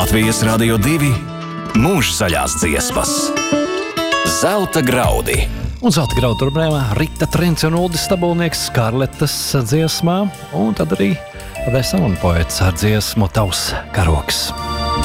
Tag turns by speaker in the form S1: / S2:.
S1: Latvijas Radio 2 mūža zaļās dziesmas. Zelta graudi.
S2: Un zelta graudu turpinājumā Rita Trents un Uldis Stabulnieks Skarletas dziesmā, un tad arī Vesam un poets ar dziesmu Tavs karoks.